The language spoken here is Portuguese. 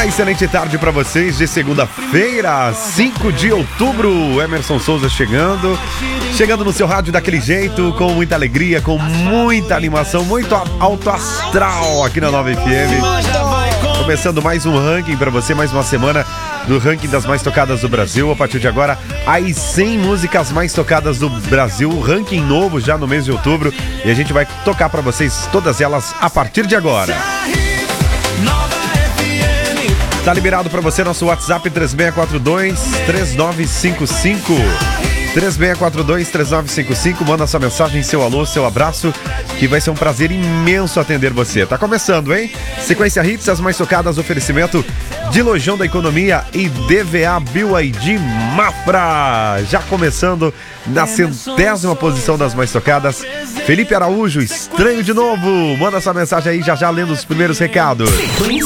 Uma excelente tarde para vocês de segunda-feira, 5 de outubro. Emerson Souza chegando no seu rádio daquele jeito, com muita alegria, com muita animação, muito alto astral aqui na Nova FM. Começando mais um ranking para você, mais uma semana do ranking das mais tocadas do Brasil. A partir de agora, as 100 músicas mais tocadas do Brasil, ranking novo já no mês de outubro, e a gente vai tocar para vocês todas elas a partir de agora. Tá liberado para você nosso WhatsApp 3642-3955. 3642-3955. Manda sua mensagem, seu alô, seu abraço, que vai ser um prazer imenso atender você. Tá começando, hein? Sequência Hits, as mais tocadas, oferecimento de Lojão da Economia e DVA BYD Mafra. Já começando na 100ª posição das mais tocadas, Felipe Araújo, Estranho de Novo. Manda sua mensagem aí, já lendo os primeiros recados.